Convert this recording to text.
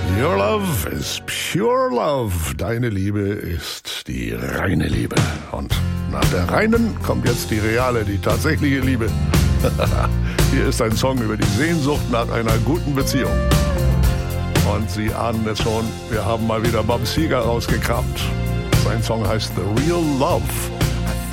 Your love is pure love. Deine Liebe ist die reine Liebe. Und nach der reinen kommt jetzt die reale, die tatsächliche Liebe. Hier ist ein Song über die Sehnsucht nach einer guten Beziehung. Und Sie ahnen es schon, wir haben mal wieder Bob Seger rausgekramt. Sein Song heißt The Real Love.